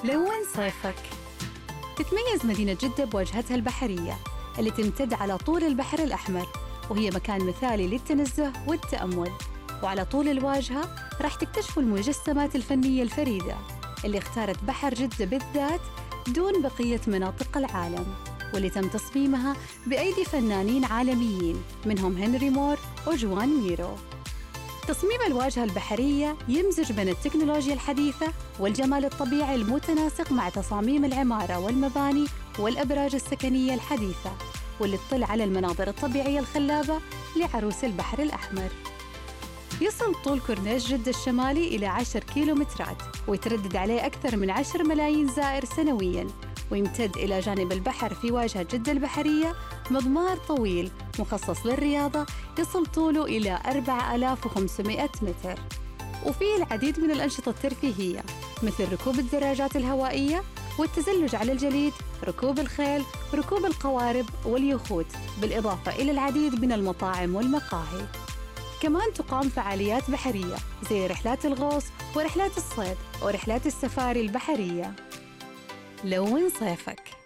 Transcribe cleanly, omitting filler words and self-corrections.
لون صيفك. تتميز مدينة جدة بواجهتها البحرية اللي تمتد على طول البحر الأحمر، وهي مكان مثالي للتنزه والتأمل. وعلى طول الواجهة راح تكتشفوا المجسمات الفنية الفريدة اللي اختارت بحر جدة بالذات دون بقية مناطق العالم، واللي تم تصميمها بأيدي فنانين عالميين منهم هنري مور وجوان ميرو. تصميم الواجهة البحرية يمزج بين التكنولوجيا الحديثة والجمال الطبيعي المتناسق مع تصاميم العمارة والمباني والأبراج السكنية الحديثة، واللي تطل على المناظر الطبيعية الخلابة لعروس البحر الأحمر. يصل طول كورنيش جدة الشمالي إلى 10 كيلومترات، ويتردد عليه أكثر من 10 ملايين زائر سنوياً، ويمتد إلى جانب البحر في واجهة جدة البحرية مضمار طويل مخصص للرياضة يصل طوله إلى 4500 متر، وفيه العديد من الأنشطة الترفيهية مثل ركوب الدراجات الهوائية والتزلج على الجليد، ركوب الخيل، ركوب القوارب واليخوت، بالإضافة إلى العديد من المطاعم والمقاهي. كمان تقام فعاليات بحرية زي رحلات الغوص ورحلات الصيد ورحلات السفاري البحرية. لون صيفك.